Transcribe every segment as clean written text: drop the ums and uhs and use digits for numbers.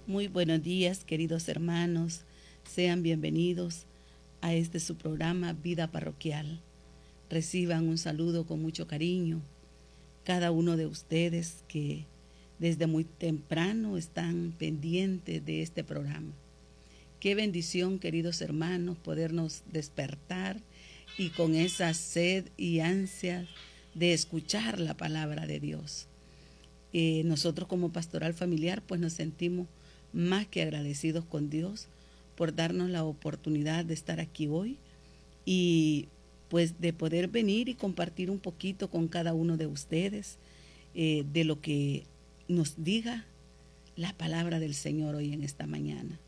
Muy buenos días, queridos hermanos. Sean bienvenidos a este su programa Vida Parroquial. Reciban un saludo con mucho cariño. Cada uno de ustedes que desde muy temprano están pendientes de este programa. Qué bendición, queridos hermanos, podernos despertar y con esa sed y ansia de escuchar la palabra de Dios. Nosotros como pastoral familiar pues nos sentimos más que agradecidos con Dios por darnos la oportunidad de estar aquí hoy y pues de poder venir y compartir un poquito con cada uno de ustedes de lo que nos diga la palabra del Señor hoy en esta mañana.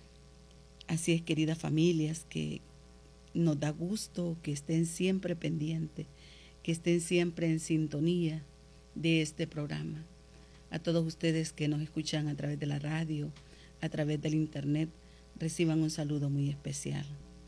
Así es, queridas familias, que nos da gusto que estén siempre pendientes, que estén siempre en sintonía de este programa. A todos ustedes que nos escuchan a través de la radio, a través del internet, reciban un saludo muy especial.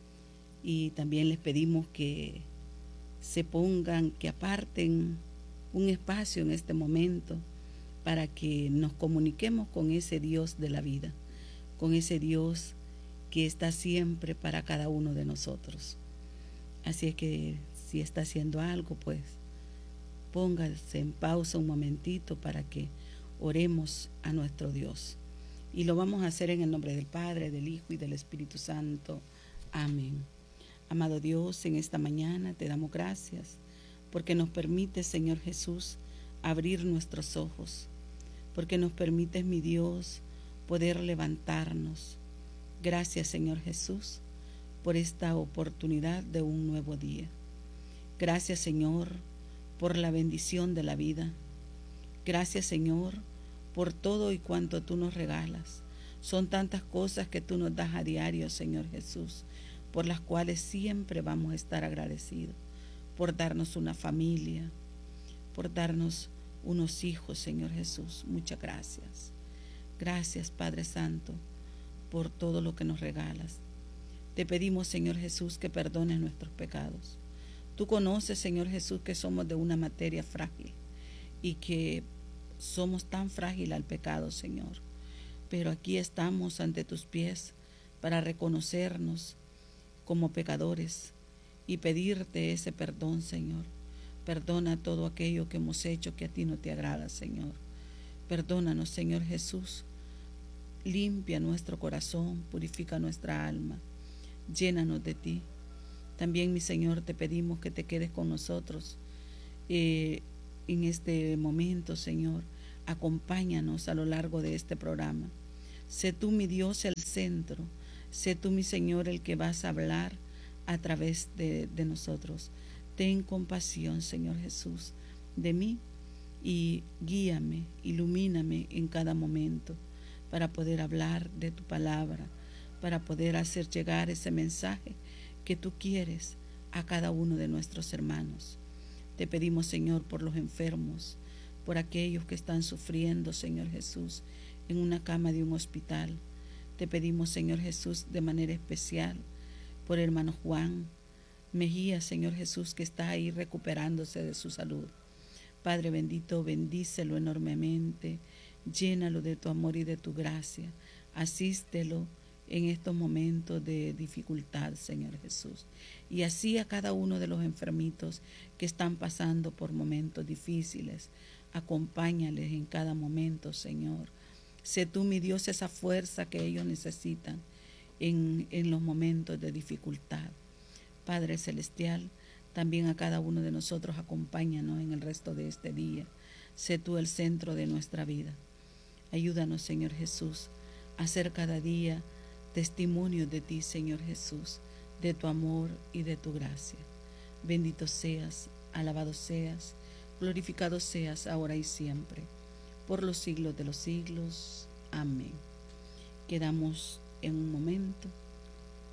Y también les pedimos que se pongan, que aparten un espacio en este momento para que nos comuniquemos con ese Dios de la vida, con ese Dios que está siempre para cada uno de nosotros. Así es que si está haciendo algo, pues póngase en pausa un momentito para que oremos a nuestro Dios. Y lo vamos a hacer en el nombre del Padre, del Hijo y del Espíritu Santo. Amén. Amado Dios, en esta mañana te damos gracias porque nos permites, Señor Jesús, abrir nuestros ojos, porque nos permites, mi Dios, poder levantarnos. Gracias, Señor Jesús, por esta oportunidad de un nuevo día. Gracias, Señor, por la bendición de la vida. Gracias, Señor, por todo y cuanto tú nos regalas. Son tantas cosas que tú nos das a diario, Señor Jesús, por las cuales siempre vamos a estar agradecidos. Por darnos una familia, por darnos unos hijos, Señor Jesús. Muchas gracias. Gracias, Padre Santo, por todo lo que nos regalas. Te pedimos, Señor Jesús, que perdones nuestros pecados. Tú conoces, Señor Jesús, que somos de una materia frágil y que somos tan frágil al pecado, Señor. Pero aquí estamos ante tus pies para reconocernos como pecadores y pedirte ese perdón, Señor. Perdona todo aquello que hemos hecho que a ti no te agrada, Señor. Perdónanos, Señor Jesús. Limpia nuestro corazón, purifica nuestra alma. Llénanos de ti. También, mi Señor, te pedimos que te quedes con nosotros en este momento, Señor. Acompáñanos a lo largo de este programa. Sé tú, mi Dios, el centro. Sé tú, mi Señor, el que vas a hablar a través de nosotros. Ten compasión, Señor Jesús, de mí y guíame, ilumíname en cada momento para poder hablar de tu palabra, para poder hacer llegar ese mensaje que tú quieres a cada uno de nuestros hermanos. Te pedimos, Señor, por los enfermos, por aquellos que están sufriendo, Señor Jesús, en una cama de un hospital. Te pedimos, Señor Jesús, de manera especial por el hermano Juan Mejía, Señor Jesús, que está ahí recuperándose de su salud. Padre bendito, bendícelo enormemente, llénalo de tu amor y de tu gracia, asístelo en estos momentos de dificultad, Señor Jesús. Y así a cada uno de los enfermitos que están pasando por momentos difíciles, acompáñales en cada momento, Señor. Sé tú, mi Dios, esa fuerza que ellos necesitan en los momentos de dificultad. Padre Celestial, también a cada uno de nosotros acompáñanos en el resto de este día. Sé tú el centro de nuestra vida. Ayúdanos, Señor Jesús, a hacer cada día testimonio de ti, Señor Jesús, de tu amor y de tu gracia. Bendito seas, alabado seas, glorificado seas ahora y siempre, por los siglos de los siglos. Amén. Quedamos en un momento